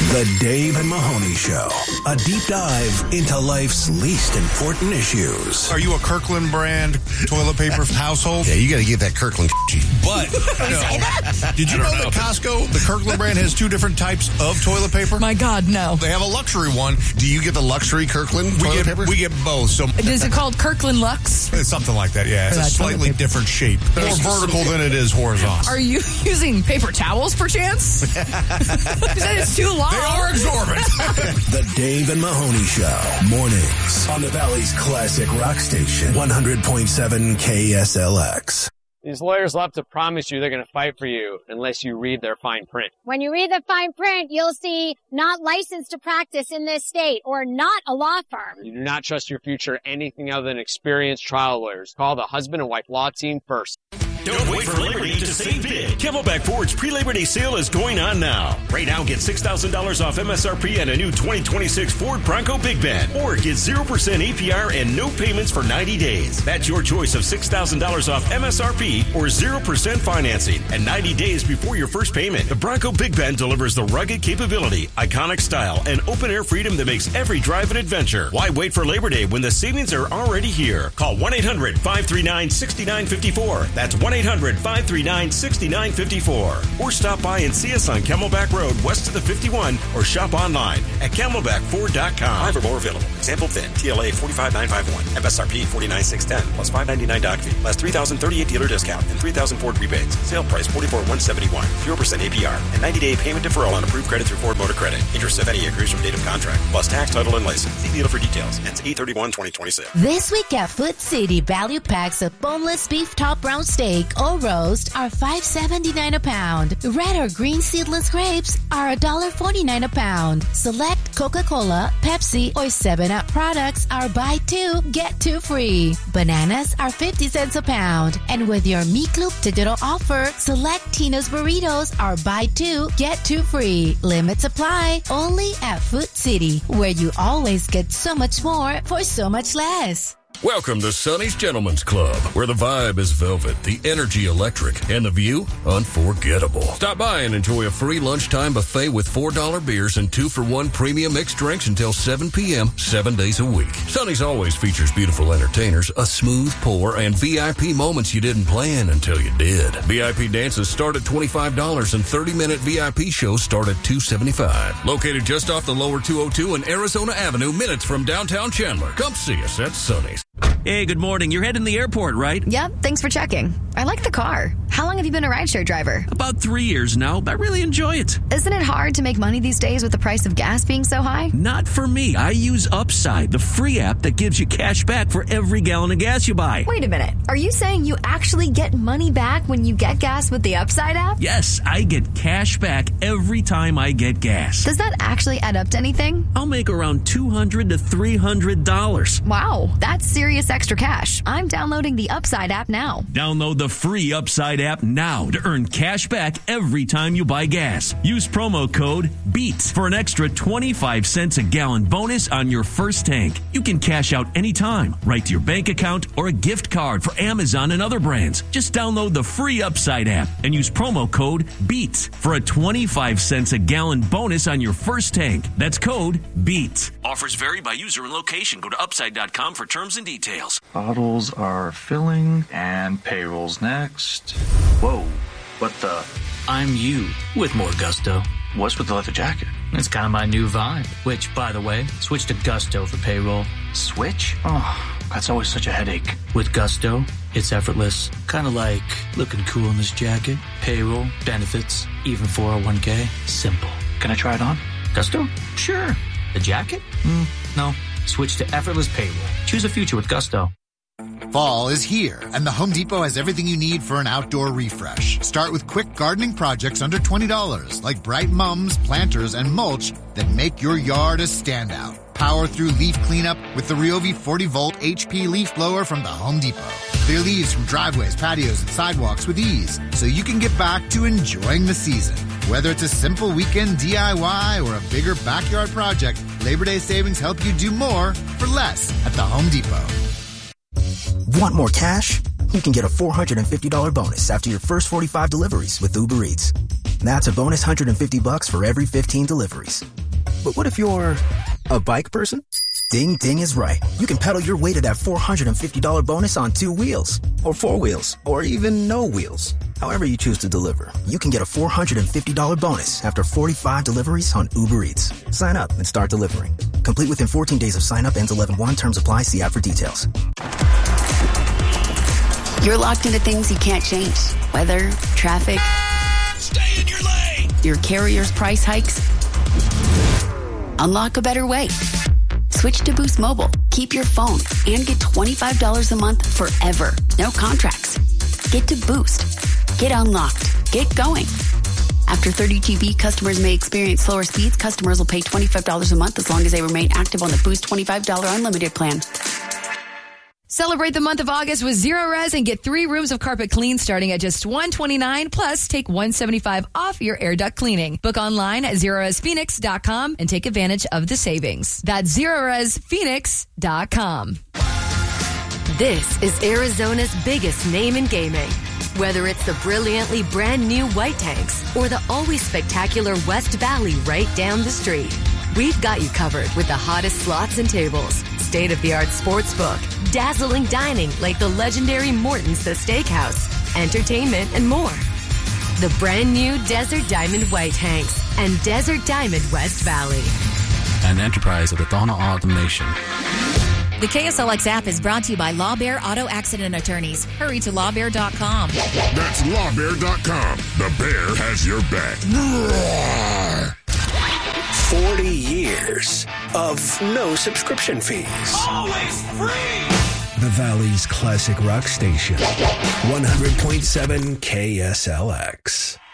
The Dave and Mahoney Show. A deep dive into life's least important issues. Are you a Kirkland brand toilet paper household? Yeah, you got to get that Kirkland. But did you know that Costco, the Kirkland brand, has two different types of toilet paper? My God, no. They have a luxury one. Do you get the luxury Kirkland toilet paper? We get both. So is it called Kirkland Lux? It's something like that, yeah. It's a slightly different shape. More vertical than it is horizontal. Are you using paper towels, perchance? You said it's too long. They are exorbitant. The Dave and Mahoney Show. Mornings on the Valley's classic rock station, 100.7 KSLX. These lawyers love to promise you they're going to fight for you unless you read their fine print. When you read the fine print, you'll see not licensed to practice in this state or not a law firm. You do not trust your future anything other than experienced trial lawyers. Call the husband and wife law team first. Don't wait for Labor Day to save big. Camelback Ford's pre-Labor Day sale is going on now. Right now, get $6,000 off MSRP and a new 2026 Ford Bronco Big Bend. Or get 0% APR and no payments for 90 days. That's your choice of $6,000 off MSRP or 0% financing and 90 days before your first payment. The Bronco Big Bend delivers the rugged capability, iconic style, and open-air freedom that makes every drive an adventure. Why wait for Labor Day when the savings are already here? Call 1-800-539-6954. That's 1-800-539-6954. Or stop by and see us on Camelback Road west of the 51 or shop online at camelbackford.com. 5 or more available. Example VIN, TLA 45951, MSRP 49610 plus $599 doc fee, plus 3,038 dealer discount and 3,000 Ford rebates. Sale price $44,171, 0% APR, and 90-day payment deferral on approved credit through Ford Motor Credit. Interest, if any, accrues from date of contract, plus tax, title, and license. See dealer for details. Ends 8/31/2026. This week at Food City, value packs of boneless beef top brown steak or roast are $5.79 a pound. Red or green seedless grapes are $1.49 a pound. Select Coca-Cola, Pepsi, or 7-Up products are buy 2, get 2 free. Bananas are 50 cents a pound. And with your Meat Loop digital offer, select Tino's Burritos are buy 2, get 2 free. Limits apply only at Food City, where you always get so much more for so much less. Welcome to Sonny's Gentlemen's Club, where the vibe is velvet, the energy electric, and the view unforgettable. Stop by and enjoy a free lunchtime buffet with $4 beers and 2-for-1 premium mixed drinks until 7 p.m., 7 days a week. Sonny's always features beautiful entertainers, a smooth pour, and VIP moments you didn't plan until you did. VIP dances start at $25 and 30-minute VIP shows start at $275. Located just off the lower 202 and Arizona Avenue, minutes from downtown Chandler. Come see us at Sonny's. Hey, good morning. You're heading to the airport, right? Yep, thanks for checking. I like the car. How long have you been a rideshare driver? About 3 years now. I really enjoy it. Isn't it hard to make money these days with the price of gas being so high? Not for me. I use Upside, the free app that gives you cash back for every gallon of gas you buy. Wait a minute. Are you saying you actually get money back when you get gas with the Upside app? Yes, I get cash back every time I get gas. Does that actually add up to anything? I'll make around $200 to $300. Wow, that's serious extra cash. I'm downloading the Upside app now. Download the free Upside app now to earn cash back every time you buy gas. Use promo code BEAT for an extra 25 cents a gallon bonus on your first tank. You can cash out anytime, right to your bank account or a gift card for Amazon and other brands. Just download the free Upside app and use promo code BEAT for a 25 cents a gallon bonus on your first tank. That's code BEAT. Offers vary by user and location. Go to upside.com for terms and details. Bottles are filling and payroll's next. Whoa, what the? I'm you with more gusto. What's with the leather jacket? It's kind of my new vibe, which, by the way, switch to Gusto for payroll. Switch? Oh, that's always such a headache. With Gusto, it's effortless. Kind of like looking cool in this jacket. Payroll, benefits, even 401k. Simple. Can I try it on? Gusto? Sure. The jacket? No. Switch to effortless payroll. Choose a future with Gusto. Fall is here, and the Home Depot has everything you need for an outdoor refresh. Start with quick gardening projects under $20, like bright mums, planters, and mulch that make your yard a standout. Power through leaf cleanup with the Ryobi 40-volt HP leaf blower from the Home Depot. Clear leaves from driveways, patios, and sidewalks with ease, so you can get back to enjoying the season. Whether it's a simple weekend DIY or a bigger backyard project, Labor Day savings help you do more for less at the Home Depot. Want more cash? You can get a $450 bonus after your first 45 deliveries with Uber Eats. That's a bonus $150 for every 15 deliveries. But what if you're a bike person? Ding Ding is right. You can pedal your way to that $450 bonus on 2 wheels, or 4 wheels, or even no wheels. However you choose to deliver, you can get a $450 bonus after 45 deliveries on Uber Eats. Sign up and start delivering. Complete within 14 days of sign up. Ends 11/1. Terms apply. See app for details. You're locked into things you can't change. Weather, traffic. Stay in your lane. Your carrier's price hikes. Unlock a better way. Switch to Boost Mobile. Keep your phone and get $25 a month forever. No contracts. Get to Boost. Get unlocked. Get going. After 30 GB, customers may experience slower speeds. Customers will pay $25 a month as long as they remain active on the Boost $25 unlimited plan. Celebrate the month of August with Zero Res and get 3 rooms of carpet clean starting at just $129. Plus, take $175 off your air duct cleaning. Book online at ZeroResPhoenix.com and take advantage of the savings. That's ZeroResPhoenix.com. This is Arizona's biggest name in gaming. Whether it's the brilliantly brand new White Tanks or the always spectacular West Valley right down the street, we've got you covered with the hottest slots and tables, state-of-the-art sports book, dazzling dining like the legendary Morton's The Steakhouse, entertainment, and more. The brand new Desert Diamond White Tanks and Desert Diamond West Valley. An enterprise of the Donna Automation. The KSLX app is brought to you by Lawbear Auto Accident Attorneys. Hurry to lawbear.com. That's lawbear.com. The bear has your back. 40 years of no subscription fees. Always free. The Valley's classic rock station. 100.7 KSLX.